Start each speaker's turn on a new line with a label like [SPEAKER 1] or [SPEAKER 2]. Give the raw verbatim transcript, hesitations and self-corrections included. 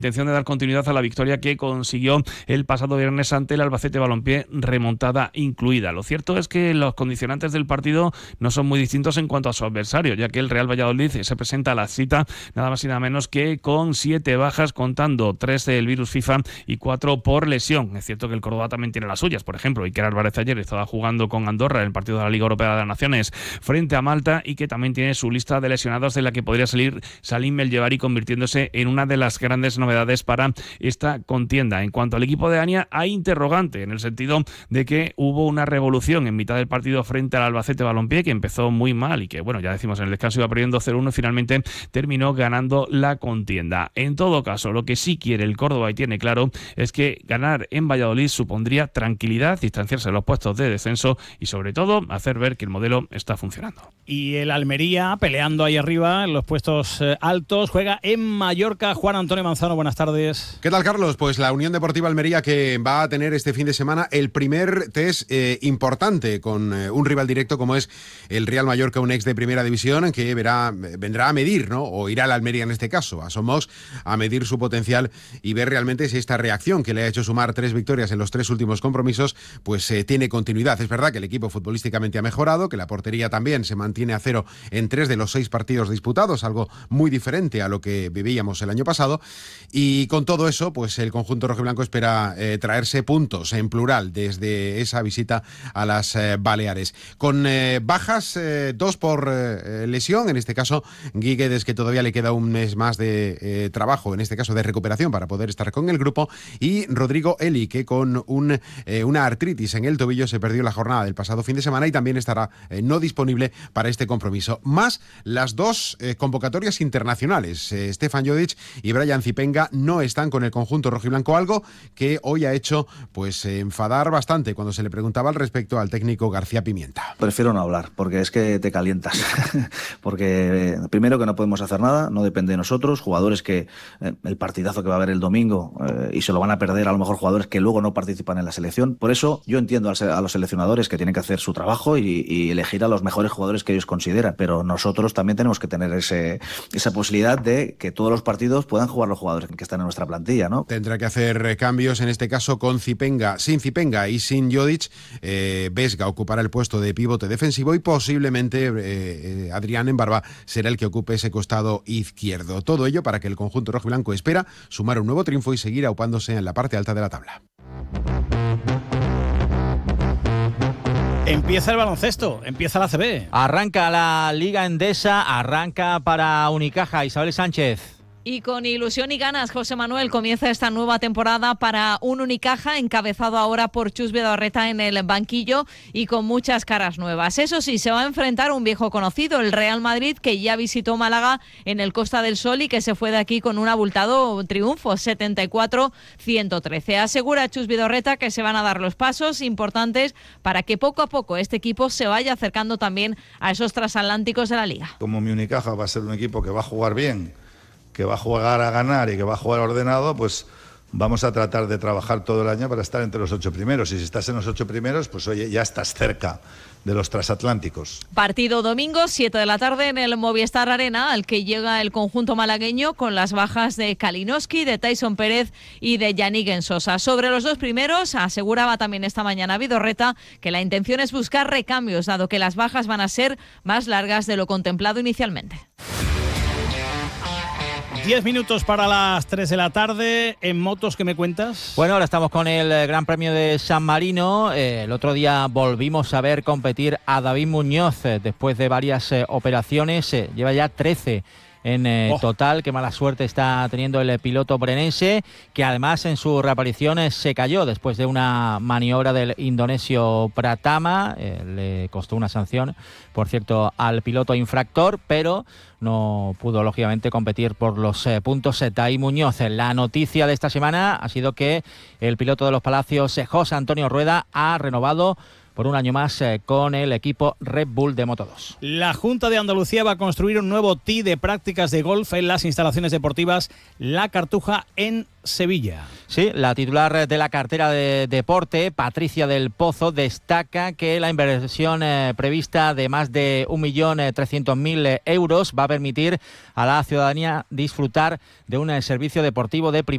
[SPEAKER 1] intención de dar continuidad a la victoria que consiguió el pasado viernes ante el Albacete Balompié, remontada incluida. Lo cierto es que los condicionantes del partido no son muy distintos en cuanto a su adversario, ya que el Real Valladolid se presenta a la cita nada más y nada menos que con siete bajas, contando tres del virus FIFA y cuatro por lesión. Es cierto que el Córdoba también tiene las suyas, por ejemplo, Iker Álvarez ayer estaba jugando con Andorra en el partido de la Liga Europea de las Naciones frente a Malta, y que también tiene su lista de lesionados de la que podría salir Salim Beljevari, convirtiéndose en una de las grandes novedades para esta contienda. En cuanto al equipo de Ania, hay interrogante en el sentido de que hubo una revolución en mitad del partido frente al Albacete Balompié, que empezó muy mal y que, bueno, ya decimos, en el descanso iba perdiendo cero uno y finalmente terminó ganando la contienda. En todo caso, lo que sí quiere el Córdoba y tiene claro es que ganar en Valladolid supondría tranquilidad, distanciarse de los puestos de descenso y, sobre todo, hacer ver que el modelo está funcionando.
[SPEAKER 2] Y el Almería, peleando ahí arriba en los puestos eh, altos, juega en Mallorca. Juan Antonio Manzano, buenas tardes.
[SPEAKER 3] ¿Qué tal, Carlos? Pues la Unión Deportiva Almería, que va a tener este fin de semana el primer test eh, importante con eh, un rival directo como es el Real Mallorca, un ex de primera división, que verá, vendrá a medir, ¿no? O irá a la Almería en este caso, a Somos, a medir su potencial y ver realmente si esta reacción que le ha hecho sumar tres victorias en los tres últimos compromisos, pues eh, tiene continuidad. Es verdad que el equipo futbolísticamente ha mejorado, que la portería también se mantiene a cero en tres de los seis partidos disputados, algo muy diferente a lo que vivíamos el año pasado. Y con todo eso, pues el conjunto rojiblanco espera eh, traerse puntos en plural desde esa visita a las eh, Baleares. Con eh, bajas, eh, dos por eh, lesión, en este caso Guíguedes, que todavía le queda un mes más de eh, trabajo, en este caso de recuperación para poder estar con el grupo, y Rodrigo Eli, que con un, eh, una artritis en el tobillo se perdió la jornada del pasado fin de semana y también estará eh, no disponible para este compromiso. Más las dos eh, convocatorias internacionales. Eh, Stefan Jodic y Brian Zipenga no están con el conjunto rojiblanco, algo que hoy ha hecho pues enfadar bastante cuando se le preguntaba al respecto al técnico García Pimienta.
[SPEAKER 4] Prefiero no hablar, porque es que te calientas. Porque eh, primero que no podemos hacer nada, no depende de nosotros, jugadores que eh, el partidazo que va a haber el domingo eh, y se lo van a perder a lo mejor jugadores que luego no participan en la selección. Por eso yo entiendo a los seleccionadores que tienen que hacer su trabajo y, y elegir a los mejores jugadores que ellos consideran, pero nosotros también tenemos que tener ese, esa posibilidad de que todos los partidos puedan jugar los jugadores que están en nuestra plantilla, ¿no?
[SPEAKER 3] Tendrá que hacer cambios, en este caso con Zipenga, sin Zipenga y sin Jodic. eh, Vesga ocupará el puesto de pivote defensivo y posiblemente eh, eh, Adrián Embarba será el que ocupe ese costado izquierdo. Todo ello para que el conjunto rojiblanco espera sumar un nuevo triunfo y seguir aupándose en la parte alta de la tabla.
[SPEAKER 2] Empieza el baloncesto, empieza la A C B.
[SPEAKER 5] Arranca la Liga Endesa, arranca para Unicaja. Isabel Sánchez.
[SPEAKER 6] Y con ilusión y ganas, José Manuel, comienza esta nueva temporada para un Unicaja, encabezado ahora por Chus Vidorreta en el banquillo y con muchas caras nuevas. Eso sí, se va a enfrentar un viejo conocido, el Real Madrid, que ya visitó Málaga en el Costa del Sol y que se fue de aquí con un abultado triunfo, setenta y cuatro a ciento trece. Asegura Chus Vidorreta que se van a dar los pasos importantes para que poco a poco este equipo se vaya acercando también a esos transatlánticos de la Liga.
[SPEAKER 7] Como mi Unicaja va a ser un equipo que va a jugar bien, que va a jugar a ganar y que va a jugar ordenado, pues vamos a tratar de trabajar todo el año para estar entre los ocho primeros. Y si estás en los ocho primeros, pues oye, ya estás cerca de los transatlánticos.
[SPEAKER 6] Partido domingo, siete de la tarde en el Movistar Arena, al que llega el conjunto malagueño con las bajas de Kalinowski, de Tyson Pérez y de Yannick Ensosa. Sobre los dos primeros, aseguraba también esta mañana Vidorreta que la intención es buscar recambios, dado que las bajas van a ser más largas de lo contemplado inicialmente.
[SPEAKER 2] Diez minutos para las tres de la tarde. En motos, ¿qué me cuentas?
[SPEAKER 5] Bueno, ahora estamos con el Gran Premio de San Marino. Eh, el otro día volvimos a ver competir a David Muñoz eh, después de varias eh, operaciones. Eh, lleva ya trece en eh, oh. total. Qué mala suerte está teniendo el piloto brenense, que además en su reaparición eh, se cayó después de una maniobra del indonesio Pratama. Eh, le costó una sanción, por cierto, al piloto infractor, pero no pudo lógicamente competir por los eh, puntos eh, David Muñoz. La noticia de esta semana ha sido que el piloto de los Palacios, eh, José Antonio Rueda, ha renovado por un año más eh, con el equipo Red Bull de Moto dos.
[SPEAKER 2] La Junta de Andalucía va a construir un nuevo tee de prácticas de golf en las instalaciones deportivas La Cartuja en Sevilla.
[SPEAKER 5] Sí, la titular de la cartera de deporte, Patricia del Pozo, destaca que la inversión eh, prevista de más de un millón trescientos mil euros va a permitir a la ciudadanía disfrutar de un eh, servicio deportivo de primera